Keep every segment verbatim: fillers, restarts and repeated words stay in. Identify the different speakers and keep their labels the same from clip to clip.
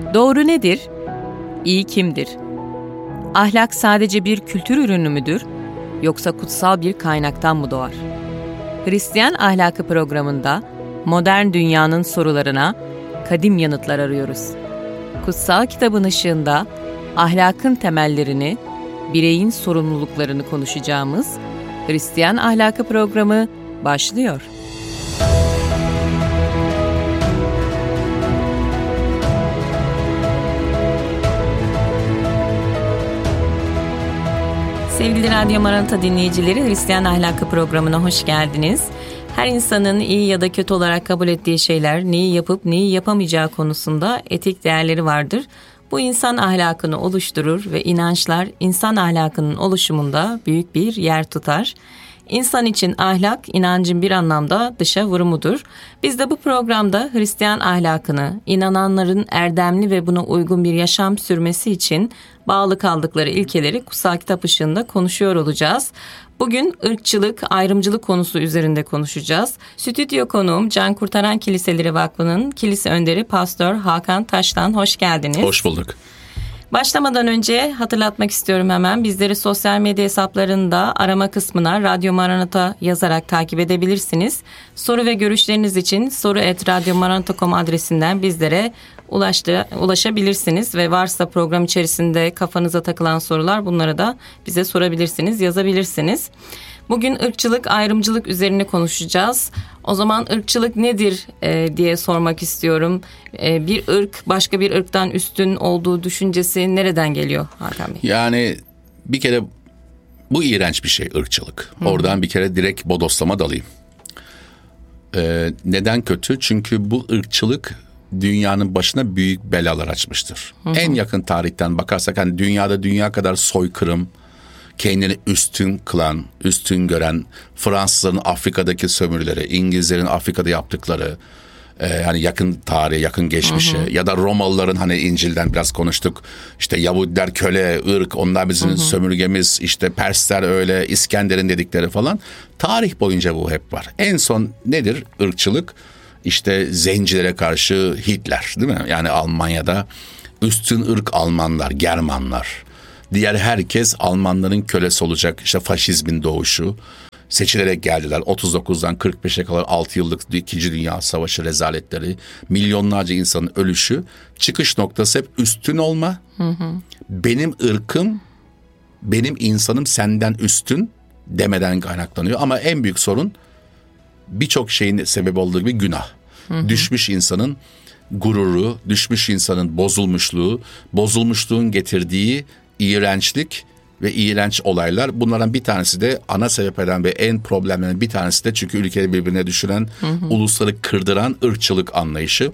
Speaker 1: Doğru nedir? İyi kimdir? Ahlak sadece bir kültür ürünü müdür? Yoksa kutsal bir kaynaktan mı doğar? Hristiyan Ahlakı programında modern dünyanın sorularına kadim yanıtlar arıyoruz. Kutsal kitabın ışığında ahlakın temellerini, bireyin sorumluluklarını konuşacağımız Hristiyan Ahlakı programı başlıyor. Sevgili Radyo Maranata dinleyicileri, Hristiyan Ahlakı programına hoş geldiniz. Her insanın iyi ya da kötü olarak kabul ettiği şeyler, neyi yapıp neyi yapamayacağı konusunda etik değerleri vardır. Bu insan ahlakını oluşturur ve inançlar insan ahlakının oluşumunda büyük bir yer tutar. İnsan için ahlak, inancın bir anlamda dışa vurumudur. Biz de bu programda Hristiyan ahlakını, inananların erdemli ve buna uygun bir yaşam sürmesi için bağlı kaldıkları ilkeleri kutsal kitap ışığında konuşuyor olacağız. Bugün ırkçılık, ayrımcılık konusu üzerinde konuşacağız. Stüdyo konuğum Can Kurtaran Kiliseleri Vakfı'nın kilise önderi Pastör Hakan Taştan. Hoş geldiniz.
Speaker 2: Hoş bulduk.
Speaker 1: Başlamadan önce hatırlatmak istiyorum hemen. Bizleri sosyal medya hesaplarında arama kısmına Radyo Maranata yazarak takip edebilirsiniz. Soru ve görüşleriniz için soru et radyo maranata nokta com adresinden bizlere ulaştı, ulaşabilirsiniz. Ve varsa program içerisinde kafanıza takılan sorular, bunları da bize sorabilirsiniz, yazabilirsiniz. Bugün ırkçılık, ayrımcılık üzerine konuşacağız. O zaman ırkçılık nedir e, diye sormak istiyorum. E, bir ırk başka bir ırktan üstün olduğu düşüncesi nereden geliyor Hakan Bey?
Speaker 2: Yani bir kere bu iğrenç bir şey, ırkçılık. Hı. Oradan bir kere direkt bodoslama dalayım. Ee, neden kötü? Çünkü bu ırkçılık dünyanın başına büyük belalar açmıştır. Hı hı. En yakın tarihten bakarsak hani dünyada dünya kadar soykırım, kendini üstün kılan, üstün gören Fransızların Afrika'daki sömürüleri, İngilizlerin Afrika'da yaptıkları, e, hani yakın tarihe, yakın geçmişe, hı hı. ya da Romalıların hani İncil'den biraz konuştuk. İşte Yahudiler köle, ırk, onlar bizim hı hı. sömürgemiz, işte Persler öyle, İskender'in dedikleri falan. Tarih boyunca bu hep var. En son nedir ırkçılık? İşte zencilere karşı Hitler, değil mi? Yani Almanya'da üstün ırk Almanlar, Germanlar. Diğer herkes Almanların kölesi olacak. İşte faşizmin doğuşu. Seçilerek geldiler. otuz dokuzdan kırk beşe kadar altı yıllık İkinci Dünya Savaşı rezaletleri. Milyonlarca insanın ölüşü. Çıkış noktası hep üstün olma. Hı hı. Benim ırkım, benim insanım senden üstün demeden kaynaklanıyor. Ama en büyük sorun birçok şeyin sebebi olduğu gibi günah. Hı hı. Düşmüş insanın gururu, düşmüş insanın bozulmuşluğu, bozulmuşluğun getirdiği iğrençlik ve iğrenç olaylar. Bunlardan bir tanesi de ana sebep eden ve en problemlerin bir tanesi de çünkü ülkeyi birbirine düşüren, hı hı. ulusları kırdıran ırkçılık anlayışı.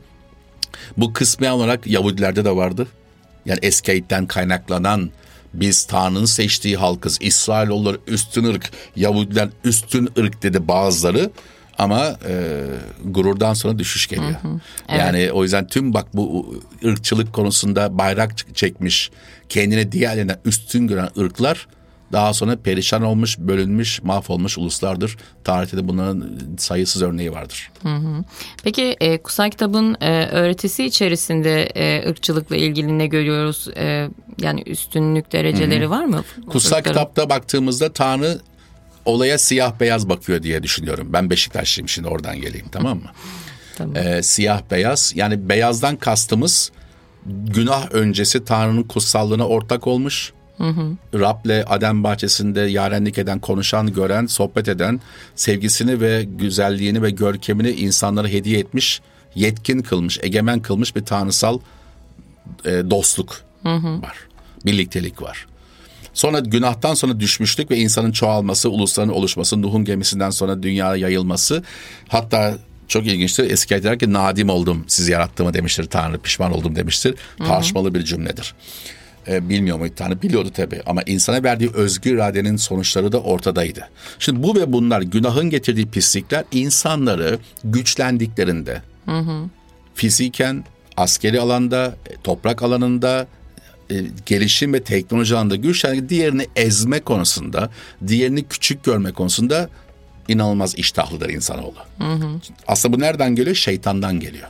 Speaker 2: Bu kısmen olarak Yahudilerde de vardı. Yani Eskeit'ten kaynaklanan biz Tanrı'nın seçtiği halkız. İsrailoğulları üstün ırk, Yahudiler üstün ırk dedi bazıları. Ama e, gururdan sonra düşüş geliyor. Hı hı, evet. Yani o yüzden tüm bak bu ırkçılık konusunda bayrak çekmiş, kendini diğerlerinden üstün gören ırklar daha sonra perişan olmuş, bölünmüş, mahvolmuş uluslardır. Tarihte de bunların sayısız örneği vardır.
Speaker 1: Hı hı. Peki e, kutsal kitabın e, öğretisi içerisinde e, ırkçılıkla ilgili ne görüyoruz? E, yani üstünlük dereceleri hı hı. var mı?
Speaker 2: Kutsal
Speaker 1: Irkların...
Speaker 2: kitapta baktığımızda Tanrı olaya siyah beyaz bakıyor diye düşünüyorum. Ben Beşiktaşlıyım, şimdi oradan geleyim, tamam mı? Tamam. Ee, siyah beyaz, yani beyazdan kastımız günah öncesi Tanrı'nın kutsallığına ortak olmuş. Hı hı. Rab'le Adem bahçesinde yarenlik eden, konuşan, gören, sohbet eden, sevgisini ve güzelliğini ve görkemini insanlara hediye etmiş, yetkin kılmış, egemen kılmış bir tanrısal e, dostluk hı hı. var. Birliktelik var. Sonra günahtan sonra düşmüşlük ve insanın çoğalması, ulusların oluşması, Nuh'un gemisinden sonra dünyaya yayılması. Hatta çok ilginçtir. Eski der ki nadim oldum sizi yarattığımı demiştir. Tanrı pişman oldum demiştir. Hı hı. Tartışmalı bir cümledir. Ee, bilmiyor muydu Tanrı? Biliyordu tabii. Ama insana verdiği özgür iradenin sonuçları da ortadaydı. Şimdi bu ve bunlar, günahın getirdiği pislikler insanları güçlendiklerinde hı hı. fiziken, askeri alanda, toprak alanında, gelişim ve teknoloji alanında güçlendik, diğerini ezme konusunda, diğerini küçük görme konusunda inanılmaz iştahlıdır insanoğlu. Hı hı. Aslında bu nereden geliyor? Şeytandan geliyor.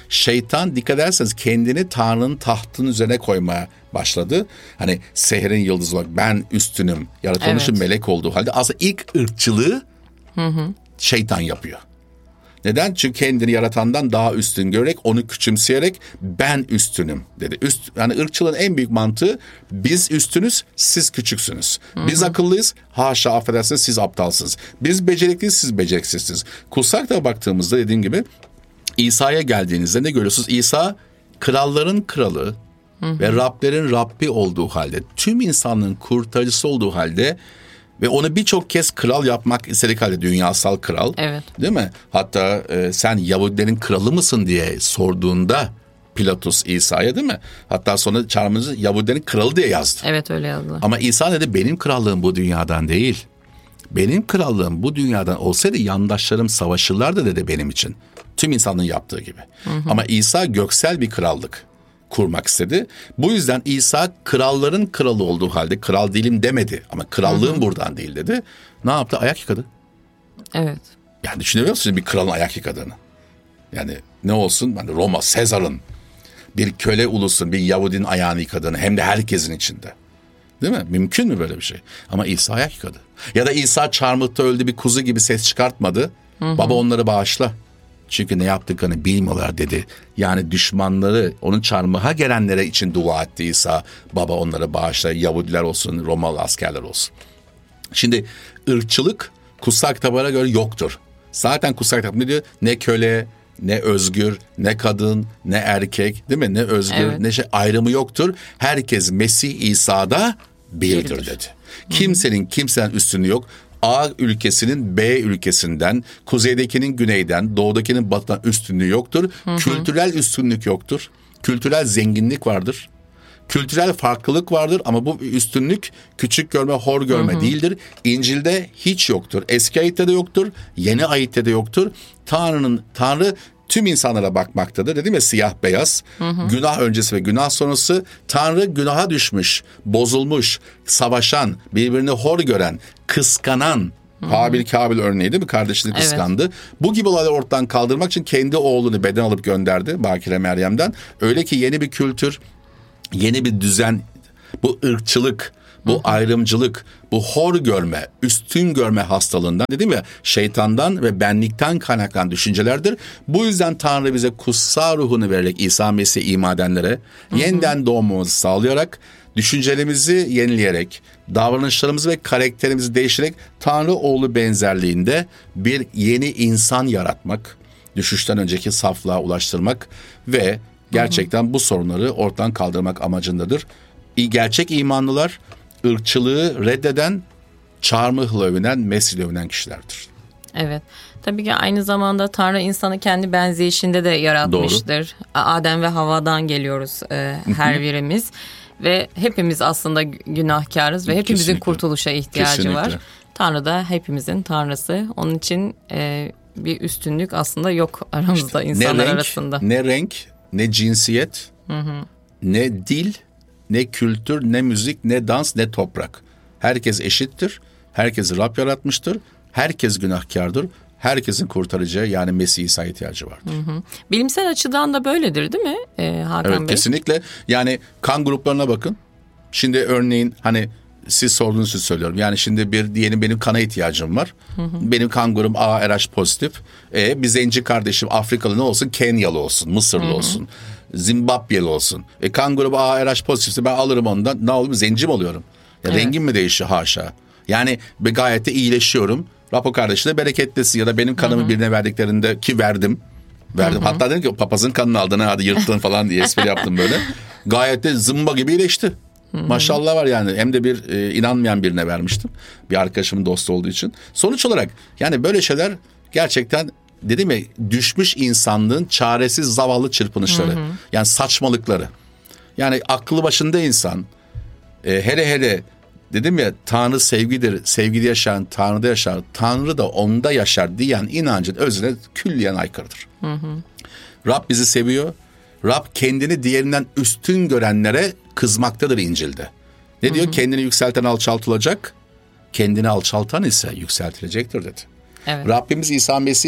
Speaker 2: şeytan dikkat ederseniz kendini Tanrı'nın tahtının üzerine koymaya başladı. Hani seherin yıldızı olarak ben üstünüm, yaratılmışım, evet, melek olduğu halde aslında ilk ırkçılığı hı hı. şeytan yapıyor. Neden? Çünkü kendini yaratandan daha üstün görerek, onu küçümseyerek ben üstünüm dedi. Üst, yani ırkçılığın en büyük mantığı biz üstünüz, siz küçüksünüz. Hı-hı. Biz akıllıyız, haşa affedersiniz siz aptalsınız. Biz becerikliyiz, siz beceriksizsiniz. Kutsal kitaba baktığımızda dediğim gibi İsa'ya geldiğinizde ne görüyorsunuz? İsa kralların kralı Hı-hı. ve Rablerin Rabbi olduğu halde, tüm insanlığın kurtarıcısı olduğu halde ve onu birçok kez kral yapmak istedik halde, dünyasal kral.
Speaker 1: Evet.
Speaker 2: Değil mi? Hatta e, sen Yahudilerin kralı mısın diye sorduğunda Pilatus İsa'ya, değil mi? Hatta sonra çağrımızı Yahudilerin kralı diye yazdı.
Speaker 1: Evet, öyle yazdı.
Speaker 2: Ama İsa dedi benim krallığım bu dünyadan değil. Benim krallığım bu dünyadan olsaydı yandaşlarım savaşırlardı dedi benim için. Tüm insanlığın yaptığı gibi. Hı hı. Ama İsa göksel bir krallık kurmak istedi. Bu yüzden İsa kralların kralı olduğu halde kral değilim demedi. Ama krallığım hı hı. buradan değil dedi. Ne yaptı? Ayak yıkadı.
Speaker 1: Evet.
Speaker 2: Yani düşünebiliyor musunuz bir kralın ayak yıkadığını? Yani ne olsun? Yani Roma, Sezar'ın bir köle ulusun, bir Yahudinin ayağını yıkadığını, hem de herkesin içinde. Değil mi? Mümkün mü böyle bir şey? Ama İsa ayak yıkadı. Ya da İsa çarmıhta öldü, bir kuzu gibi ses çıkartmadı. Hı hı. Baba onları bağışla. Çünkü ne yaptıklarını bilmiyorlar dedi. Yani düşmanları, onun çarmıha gelenlere için dua etti İsa. Baba onları bağışla, Yahudiler olsun, Romalı askerler olsun. Şimdi ırkçılık kutsal kitaplara göre yoktur. Zaten kutsal kitap ne diyor? Ne köle, ne özgür, ne kadın, ne erkek, değil mi? Ne özgür, evet. ne şey, ayrımı yoktur. Herkes Mesih İsa'da birdir, birdir. dedi. Kimsenin kimseden üstünlüğü yok. A ülkesinin B ülkesinden, kuzeydekinin güneyden, doğudakinin batıdan üstünlüğü yoktur. Hı hı. Kültürel üstünlük yoktur. Kültürel zenginlik vardır. Kültürel farklılık vardır ama bu üstünlük küçük görme, hor görme hı hı. değildir. İncil'de hiç yoktur. Eski ayette de yoktur, yeni ayette de yoktur. Tanrı'nın Tanrı tüm insanlara bakmaktadır. Dedim ya, siyah beyaz. Hı hı. Günah öncesi ve günah sonrası Tanrı günaha düşmüş, bozulmuş, savaşan, birbirini hor gören, kıskanan, hı hı. Habil Kabil örneği değil mi? Kardeşini kıskandı. Evet. Bu gibi olayları ortadan kaldırmak için kendi oğlunu beden alıp gönderdi Bakire Meryem'den. Öyle ki yeni bir kültür, yeni bir düzen, bu ırkçılık, bu Hı-hı. ayrımcılık, bu hor görme, üstün görme hastalığından, dedim ya, şeytandan ve benlikten kaynaklanan düşüncelerdir. Bu yüzden Tanrı bize kutsal ruhunu vererek İsa Mesih'e iman edenlere Hı-hı. yeniden doğmamızı sağlayarak, düşüncelerimizi yenileyerek, davranışlarımızı ve karakterimizi değiştirerek Tanrı oğlu benzerliğinde bir yeni insan yaratmak, düşüşten önceki saflığa ulaştırmak ve gerçekten bu sorunları ortadan kaldırmak amacındadır. Gerçek imanlılar ırkçılığı reddeden, çarmıhla övünen, Mesih'le övünen kişilerdir.
Speaker 1: Evet. Tabii ki aynı zamanda Tanrı insanı kendi benzeyişinde de yaratmıştır. Doğru. Adem ve Havva'dan geliyoruz e, her birimiz. Ve hepimiz aslında günahkarız ve hepimizin Kesinlikle. kurtuluşa ihtiyacı Kesinlikle. var. Tanrı da hepimizin Tanrısı. Onun için e, bir üstünlük aslında yok aramızda, işte, insanlar ne renk, arasında.
Speaker 2: Ne renk, ne cinsiyet, hı hı. ne dil, ne kültür, ne müzik, ne dans, ne toprak. Herkes eşittir. Herkes Rab yaratmıştır. Herkes günahkardır. Herkesin kurtarıcı, yani Mesih İsa'ya ihtiyacı vardır. Hı hı.
Speaker 1: Bilimsel açıdan da böyledir değil mi ee, Hakan
Speaker 2: evet,
Speaker 1: Bey?
Speaker 2: Kesinlikle. Yani kan gruplarına bakın. Şimdi örneğin hani siz sorduğunuz için söylüyorum. Yani şimdi bir diyelim benim kana ihtiyacım var. Hı hı. Benim kan grubum A R H pozitif. E, bir zenci kardeşim Afrikalı ne olsun? Kenyalı olsun, Mısırlı hı hı. olsun, Zimbabweli olsun. E, kan grubu A R H pozitifse ben alırım ondan. Ne olur? Zenci mi oluyorum? Ya, evet. Rengim mi değişiyor? Haşa. Yani gayet de iyileşiyorum. Rapo kardeşine bereketlesin, ya da benim kanımı hı hı. birine verdiklerinde, ki verdim. Verdim. Hı hı. Hatta dedim ki papazın kanını aldın, hadi yırttın falan diye espri yaptım böyle. Gayet de zımba gibi iyileşti. Hı hı. Maşallah var yani. Hem de bir e, inanmayan birine vermiştim. Bir arkadaşımın dostu olduğu için. Sonuç olarak yani böyle şeyler gerçekten, dedim ya, düşmüş insanlığın çaresiz zavallı çırpınışları. Hı hı. Yani saçmalıkları. Yani aklı başında insan, e, hele hele dedim ya, Tanrı sevgidir, sevgide yaşayan Tanrı'da yaşar, Tanrı da onda yaşar diyen inancın özüne külliyen aykırıdır. Hı hı. Rab bizi seviyor. Rab kendini diğerinden üstün görenlere kızmaktadır İncil'de. Ne hı diyor? Hı. Kendini yükselten alçaltılacak, kendini alçaltan ise yükseltilecektir dedi. Evet. Rabbimiz İsa Mesih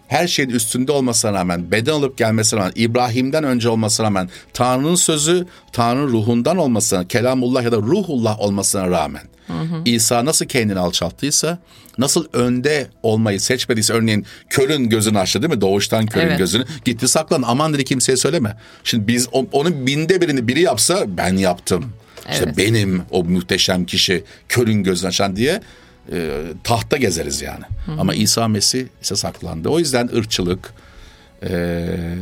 Speaker 2: her şeyin üstünde olmasına rağmen, beden alıp gelmesine rağmen, İbrahim'den önce olmasına rağmen, Tanrı'nın sözü, Tanrı'nın ruhundan olmasına, Kelamullah ya da Ruhullah olmasına rağmen, hı hı. İsa nasıl kendini alçalttıysa, nasıl önde olmayı seçmediyse, örneğin körün gözünü açtı değil mi? Doğuştan körün evet. gözünü. Gitti saklan, aman dedi kimseye söyleme. Şimdi biz onun binde birini biri yapsa, ben yaptım. Evet. İşte benim o muhteşem kişi körün gözünü açan diye e, tahta gezeriz yani. Hı hı. Ama İsa Mesih ise saklandı. O yüzden ırkçılık e,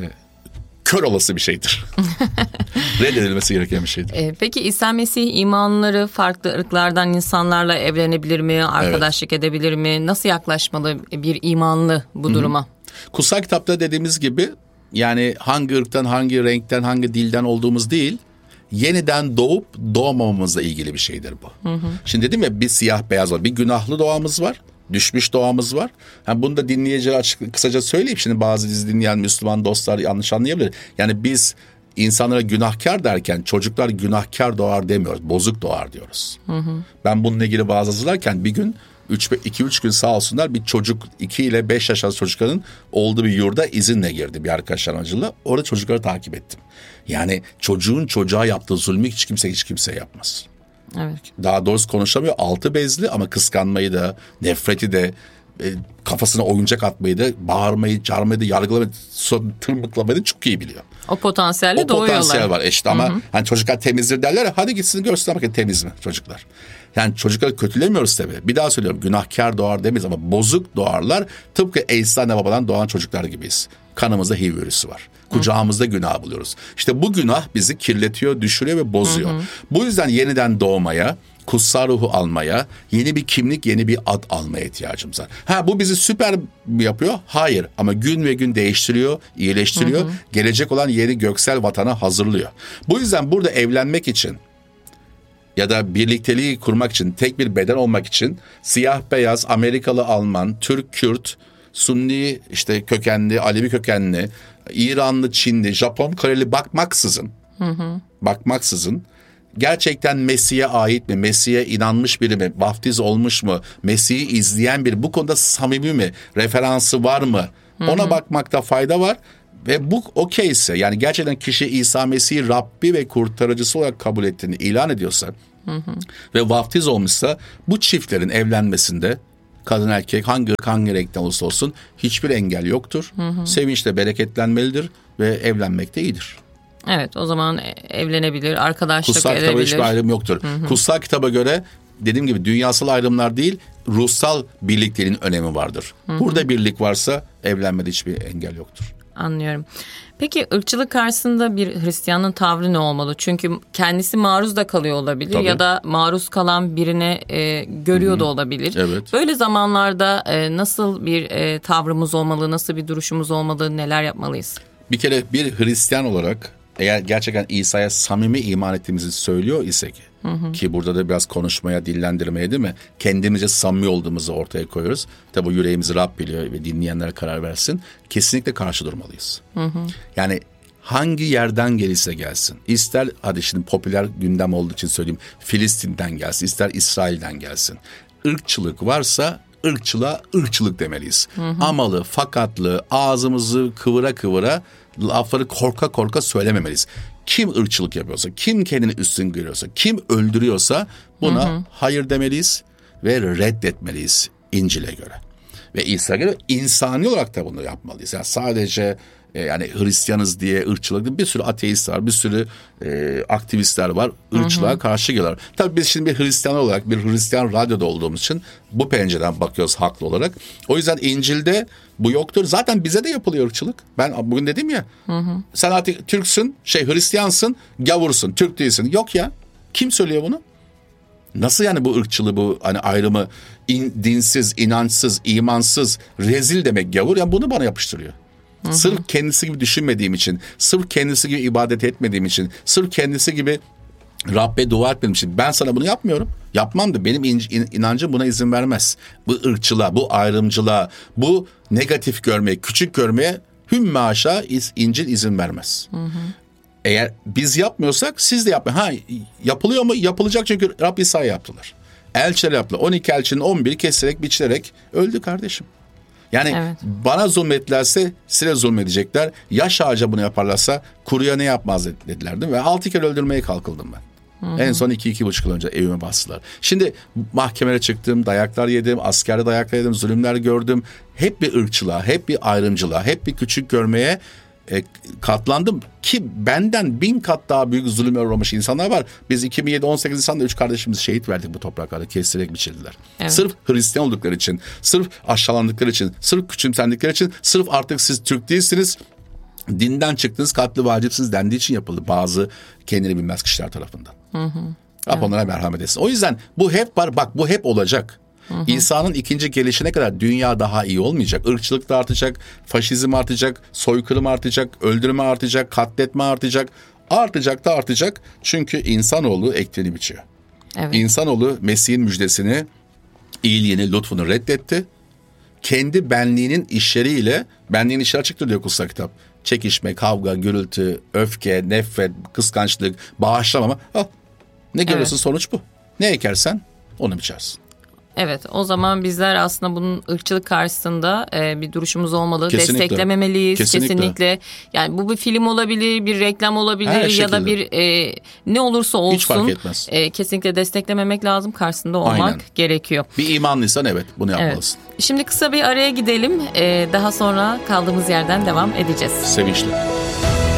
Speaker 2: kör olası bir şeydir. Reddedilmesi gereken bir şeydir.
Speaker 1: E, peki İsa Mesih imanları farklı ırklardan insanlarla evlenebilir mi? Arkadaşlık evet. edebilir mi? Nasıl yaklaşmalı bir imanlı bu duruma?
Speaker 2: Hı-hı. Kutsal kitapta dediğimiz gibi yani hangi ırktan, hangi renkten, hangi dilden olduğumuz değil, yeniden doğup doğmamamızla ilgili bir şeydir bu. Hı hı. Şimdi dedim ya bir siyah beyaz var. Bir günahlı doğamız var. Düşmüş doğamız var. Yani bunu da dinleyiciye açık, kısaca söyleyeyim. Şimdi bazı dizi dinleyen Müslüman dostlar yanlış anlayabilir. Yani biz insanlara günahkar derken çocuklar günahkar doğar demiyoruz. Bozuk doğar diyoruz. Hı hı. Ben bununla ilgili bazı hazırlarken bir gün iki üç gün sağ olsunlar bir çocuk iki ile beş yaş arası çocukların olduğu bir yurda izinle girdi bir arkadaş aracılığıyla. Orada çocukları takip ettim. Yani çocuğun çocuğa yaptığı zulmü hiç kimse hiç kimse yapmaz.
Speaker 1: Evet.
Speaker 2: Daha doğrusu konuşamıyor. Altı bezli ama kıskanmayı da, nefreti de, e, kafasına oyuncak atmayı da, bağırmayı, çağırmayı da, yargılamayı, tırmıklamayı da çok iyi biliyor.
Speaker 1: O potansiyelle
Speaker 2: o
Speaker 1: doğuyorlar. O
Speaker 2: potansiyel var işte ama hı hı. Hani çocuklar temizdir derler. Hadi gitsin görsün bakın temiz mi çocuklar. Yani çocukları kötülemiyoruz tabii. Bir daha söylüyorum günahkar doğar demeyiz ama bozuk doğarlar. Tıpkı İsa anne babadan doğan çocuklar gibiyiz. Kanımızda H I V virüsü var. Kucağımızda günah buluyoruz. İşte bu günah bizi kirletiyor, düşürüyor ve bozuyor. Hı hı. Bu yüzden yeniden doğmaya, kutsal ruhu almaya, yeni bir kimlik, yeni bir ad almaya ihtiyacımız var. Ha bu bizi süper mi yapıyor? Hayır. Ama gün ve gün değiştiriyor, iyileştiriyor. Hı hı. Gelecek olan yeni göksel vatana hazırlıyor. Bu yüzden burada evlenmek için ya da birlikteliği kurmak için, tek bir beden olmak için siyah beyaz, Amerikalı, Alman, Türk, Kürt, Sunni, işte kökenli, Alevi kökenli, İranlı, Çinli, Japon, Koreli bakmaksızın, hı hı. bakmaksızın gerçekten Mesih'e ait mi, Mesih'e inanmış biri mi, vaftiz olmuş mu, Mesih'i izleyen biri, bu konuda samimi mi, referansı var mı, hı hı. ona bakmakta fayda var. Ve bu okeyse yani gerçekten kişi İsa Mesih'i Rabbi ve kurtarıcısı olarak kabul ettiğini ilan ediyorsa hı hı. ve vaftiz olmuşsa bu çiftlerin evlenmesinde kadın erkek hangi hangi renkten olursa olsun hiçbir engel yoktur. Hı hı. Sevinçle bereketlenmelidir ve evlenmek de iyidir.
Speaker 1: Evet o zaman evlenebilir, arkadaşlık
Speaker 2: Kutsal
Speaker 1: edebilir.
Speaker 2: Kutsal kitaba hiçbir ayrım yoktur. Hı hı. Kutsal kitaba göre dediğim gibi dünyasal ayrımlar değil, ruhsal birliklerin önemi vardır. Hı hı. Burada birlik varsa evlenmede hiçbir engel yoktur.
Speaker 1: Anlıyorum. Peki ırkçılık karşısında bir Hristiyanın tavrı ne olmalı? Çünkü kendisi maruz da kalıyor olabilir. Tabii. Ya da maruz kalan birine e, görüyor Hı-hı. da olabilir.
Speaker 2: Evet.
Speaker 1: Böyle zamanlarda e, nasıl bir e, tavrımız olmalı, nasıl bir duruşumuz olmalı, neler yapmalıyız?
Speaker 2: Bir kere bir Hristiyan olarak eğer gerçekten İsa'ya samimi iman ettiğimizi söylüyor isek hı hı. ki burada da biraz konuşmaya, dillendirmeye değil mi? Kendimizce samimi olduğumuzu ortaya koyuyoruz. Tabi yüreğimizi Rab biliyor ve dinleyenlere karar versin. Kesinlikle karşı durmalıyız. Hı hı. Yani hangi yerden gelirse gelsin. İster hadi şimdi popüler gündem olduğu için söyleyeyim Filistin'den gelsin, ister İsrail'den gelsin. Irkçılık varsa ırkçılığa ırkçılık demeliyiz. Hı hı. Amalı, fakatlı, ağzımızı kıvıra kıvıra lafları korka korka söylememeliyiz. Kim ırkçılık yapıyorsa, kim kendini üstün görüyorsa, kim öldürüyorsa buna hı hı. hayır demeliyiz ve reddetmeliyiz İncil'e göre. Ve İsa'ya göre insani olarak da bunu yapmalıyız. Yani sadece e, yani Hristiyanız diye ırkçılık değil, bir sürü ateist var, bir sürü e, aktivistler var, ırkçılığa hı hı. karşı geliyorlar. Tabii biz şimdi bir Hristiyan olarak, bir Hristiyan radyoda olduğumuz için bu pencereden bakıyoruz haklı olarak. O yüzden İncil'de bu yoktur. Zaten bize de yapılıyor ırkçılık. Ben bugün dedim ya, hı hı. sen artık Türksün, şey Hristiyansın, gavursun, Türk değilsin. Yok ya, kim söylüyor bunu? Nasıl yani bu ırkçılığı, bu hani ayrımı, in, dinsiz, inançsız, imansız, rezil demek gavur? Yani bunu bana yapıştırıyor. Hı hı. Sırf kendisi gibi düşünmediğim için, sırf kendisi gibi ibadet etmediğim için, sırf kendisi gibi Rabbe dua etmediğim için ben sana bunu yapmıyorum. Yapmam da benim in, in, inancım buna izin vermez. Bu ırkçılığa, bu ayrımcılığa, bu negatif görmeye, küçük görmeye hümme aşağı İncil izin vermez. Hı hı. Eğer biz yapmıyorsak siz de yapmayın. Ha, yapılıyor mu? Yapılacak çünkü Rab İsa'ya yaptılar. Elçiler yaptılar. on iki elçinin on biri kesilerek, biçilerek öldü kardeşim. Yani
Speaker 1: Evet.
Speaker 2: bana zulmettilerse size zulmedecekler. Yaş ağaca bunu yaparlarsa kuruya ne yapmaz dediler değil mi? Ve altı kere öldürmeye kalkıldım ben. Hı-hı. En son iki, iki buçuk yıl önce evime bastılar. Şimdi mahkemeye çıktım, dayaklar yedim, askerde dayaklar yedim, zulümler gördüm. Hep bir ırkçılığa, hep bir ayrımcılığa, hep bir küçük görmeye e, katlandım. Ki benden bin kat daha büyük zulüme uğramış insanlar var. Biz iki bin yedi on sekiz Nisan'da üç kardeşimizi şehit verdik bu topraklarda. Kesilerek biçildiler. Evet. Sırf Hristiyan oldukları için, sırf aşağılandıkları için, sırf küçümsendikleri için, sırf artık siz Türk değilsiniz, dinden çıktınız, katli vacipsiniz dendiği için yapıldı bazı kendini bilmez kişiler tarafından. Hı hı. Rab onlara merhamet etsin. O yüzden bu hep var. Bak bu hep olacak. Hı hı. İsa'nın ikinci gelişine kadar dünya daha iyi olmayacak. Irkçılık da artacak, faşizm artacak, soykırım artacak, öldürme artacak, katletme artacak. Artacak da artacak. Çünkü insanoğlu ektiğini biçiyor. Evet. İnsanoğlu Mesih'in müjdesini, iyiliğini, lütfunu reddetti. Kendi benliğinin işleriyle, benliğin işleri açıktır diyor kutsal kitap. Çekişme, kavga, gürültü, öfke, nefret, kıskançlık, bağışlamama. Al. Ne görüyorsun, evet. Sonuç bu. Ne ekersen onu biçersin.
Speaker 1: Evet, o zaman bizler aslında bunun ırkçılık karşısında e, bir duruşumuz olmalı.
Speaker 2: Kesinlikle.
Speaker 1: Desteklememeliyiz. Kesinlikle.
Speaker 2: Kesinlikle.
Speaker 1: Yani bu bir film olabilir, bir reklam olabilir ya da bir e, ne olursa olsun.
Speaker 2: Hiç fark etmez.
Speaker 1: E, kesinlikle desteklememek lazım. Karşısında olmak Aynen. gerekiyor.
Speaker 2: Bir imanlıysan evet bunu yapmalısın.
Speaker 1: Evet. Şimdi kısa bir araya gidelim. E, daha sonra kaldığımız yerden devam edeceğiz.
Speaker 2: Sevinçli.